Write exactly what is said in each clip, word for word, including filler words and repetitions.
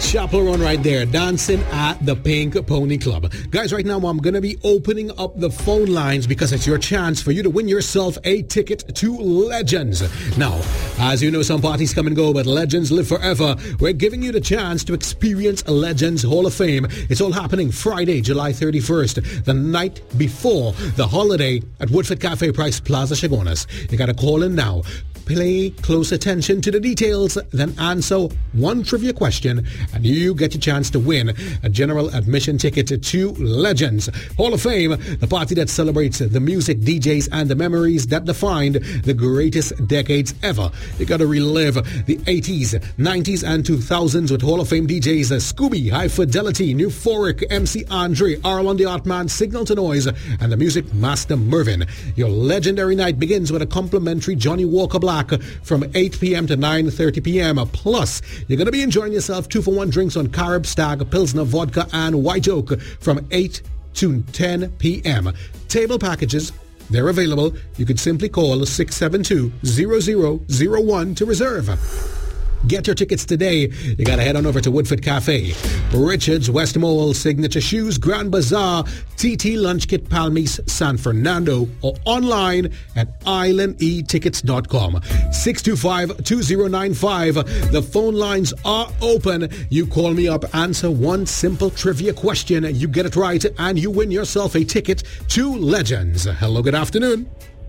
Chapel Run right there, dancing at the Pink Pony Club. Guys, right now I'm going to be opening up the phone lines because it's your chance for you to win yourself a ticket to Legends. Now, as you know, some parties come and go, but Legends live forever. We're giving you the chance to experience Legends Hall of Fame. It's all happening Friday, July thirty-first, the night before the holiday at Woodford Cafe Price Plaza, Chaguanas. You got to call in now. Pay close attention to the details, then answer one trivia question, and you get your chance to win a general admission ticket to Legends Hall of Fame, the party that celebrates the music, D Js, and the memories that defined the greatest decades ever. You got to relive the eighties, nineties, and two thousands with Hall of Fame D Js Scooby, High Fidelity, Euphoric, M C Andre, Arlon the Artman, Signal to Noise, and the Music Master Mervin. Your legendary night begins with a complimentary Johnny Walker Black from eight p.m. to nine thirty p.m. Plus, you're going to be enjoying yourself two for one drinks on Carib Stag, Pilsner, Vodka, and White Oak from eight to ten p.m. Table packages, they're available. You could simply call six seven two, zero zero zero one to reserve. Get your tickets today. You got to head on over to Woodford Cafe, Richards, West Mall, Signature Shoes, Grand Bazaar, T T Lunch Kit, Palmis, San Fernando, or online at island e tickets dot com. six two five, two zero nine five. The phone lines are open. You call me up, answer one simple trivia question. You get it right, and you win yourself a ticket to Legends. Hello, good afternoon.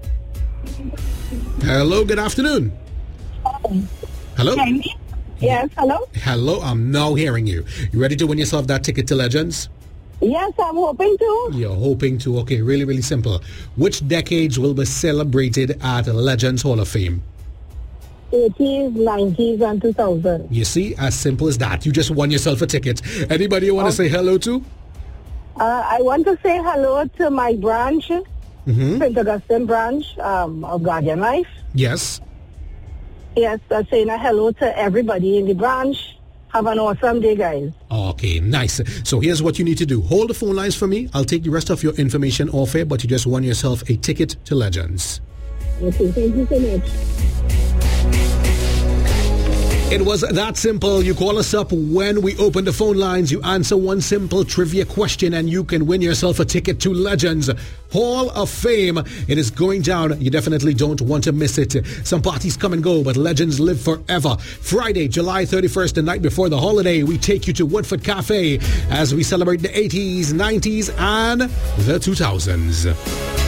Hello, good afternoon. Hello? Yes, hello? Hello, I'm now hearing you. You ready to win yourself that ticket to Legends? Yes, I'm hoping to. You're hoping to. Okay, really, really simple. Which decades will be celebrated at Legends Hall of Fame? eighties, nineties, and two thousand. You see, as simple as that. You just won yourself a ticket. Anybody you want to okay. say hello to? Uh, I want to say hello to my branch, mm-hmm. Saint Augustine branch um, of Guardian Life. Yes. Yes, uh, saying a hello to everybody in the branch. Have an awesome day, guys. Okay, nice. So here's what you need to do. Hold the phone lines for me. I'll take the rest of your information off air, but you just won yourself a ticket to Legends. Okay, thank you so much. It was that simple. You call us up when we open the phone lines. You answer one simple trivia question and you can win yourself a ticket to Legends Hall of Fame. It is going down. You definitely don't want to miss it. Some parties come and go, but Legends live forever. Friday, July thirty-first, the night before the holiday, we take you to Woodford Cafe as we celebrate the eighties, nineties, and the two thousands.